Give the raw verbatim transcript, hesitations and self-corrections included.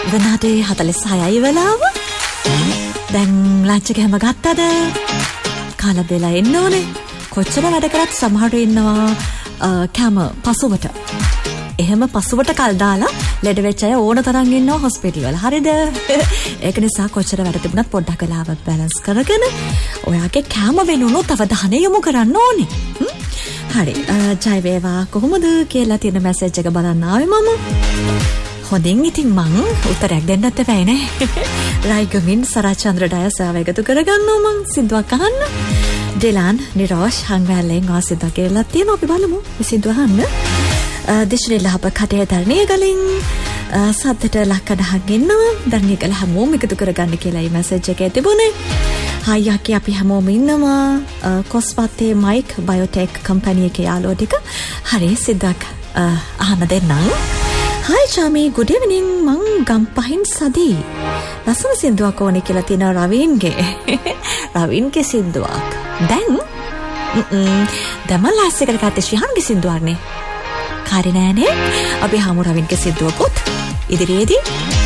වෙනාටේ හතලිස් හයයි වෙලාව. දැන් ලන්ච් එක හැම ගත්තද? කාලා බෙලා එන්න ඕනේ. කොච්චර වැඩ කරත් සමහර ඉන්නවා කැම පසුවට. එහෙම පසුවට කල් දාලා ලෙඩ වෙච්ච අය ඕන තරම් ඉන්නවා හොස්පිටල් වල. හරිද? ඒක නිසා කොච්චර වැඩ තිබුණත් පොඩ්ඩක් වෙලාව බැලන්ස් කරගෙන ඔයාගේ කැම වෙනුණු අවධානය යොමු කරන්න ඕනේ. හරි. ජය වේවා කොහොමද කියලා තියෙන මැසේජ් එක බලන්න ආවේ මම. හොඳින් ඉතින් මං උත්තරයක් දෙන්නත් බෑ නේ. රයිගමින් සරාචන්ද්‍ර ඩයසාව එකතු කරගන්නවා මං සින්දුවක් අහන්න. ඩිලාන් නිරෝෂ් හංගවැල්ලෙන් වාසින්දා කියලා තියෙනවා. අපි බලමු මේ සින්දුව අහන්න. දිශරි ලහප කටේ ධර්ණිය ගලින් සද්දට ලක්කඩහක් ඉන්නවා. ධර්ණිය ගල හැමෝම එකතු කරගන්න කියලා මේ මැසේජ් එකේ තිබුණේ. හයි යකි අපි හැමෝම ඉන්නවා. කොස්පත්තේ මයික් බයෝටෙක් කම්පැනි එකේ යාළුවෝ ටික. හරි සින්දුවක් අහන්න දෙන්නම්. Hi Chami, good evening. මං ගම්පහින් සදී. ලස්සන සින්දුවක් ඕනේ කියලා තියෙනවා රවීන්ගේ. රවීන්ගේ සින්දුවක්. දැන් දැන් මම ලෑස්ති කරගත්තේ ශ්‍රීහන්ගේ සින්දුවක්නේ. කාරි නෑනේ. අපි හමු රවීන්ගේ සින්දුවකුත් ඉදිරියේදී